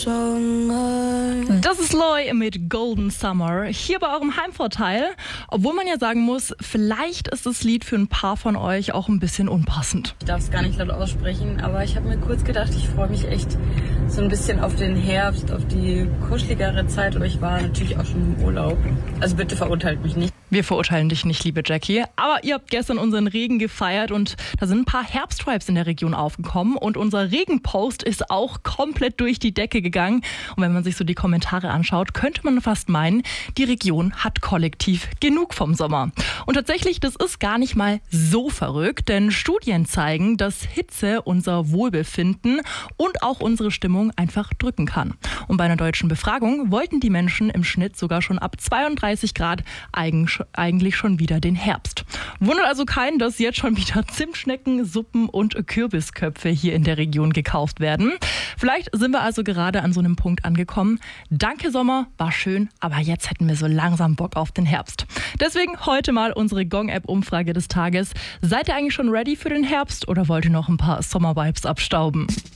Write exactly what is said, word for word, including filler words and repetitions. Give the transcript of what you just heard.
Das ist Loy mit Golden Summer hier bei eurem Heimvorteil. Obwohl man ja sagen muss, vielleicht ist das Lied für ein paar von euch auch ein bisschen unpassend. Ich darf es gar nicht laut aussprechen, aber ich habe mir kurz gedacht, ich freue mich echt so ein bisschen auf den Herbst, auf die kuscheligere Zeit. Aber ich war natürlich auch schon im Urlaub. Also bitte verurteilt mich nicht. Wir verurteilen dich nicht, liebe Jackie. Aber ihr habt gestern unseren Regen gefeiert und da sind ein paar Herbstvibes in der Region aufgekommen. Und unser Regenpost ist auch komplett durch die Decke gegangen. Und wenn man sich so die Kommentare anschaut, könnte man fast meinen, die Region hat kollektiv genug vom Sommer. Und tatsächlich, das ist gar nicht mal so verrückt, denn Studien zeigen, dass Hitze unser Wohlbefinden und auch unsere Stimmung einfach drücken kann. Und bei einer deutschen Befragung wollten die Menschen im Schnitt sogar schon ab zweiunddreißig Grad eigentlich schon wieder den Herbst. Wundert also keinen, dass jetzt schon wieder Zimtschnecken, Suppen und Kürbisköpfe hier in der Region gekauft werden. Vielleicht sind wir also gerade an so einem Punkt angekommen. Danke Sommer, war schön, aber jetzt hätten wir so langsam Bock auf den Herbst. Deswegen heute mal unsere Gong-App-Umfrage des Tages. Seid ihr eigentlich schon ready für den Herbst oder wollt ihr noch ein paar Sommer-Vibes abstauben?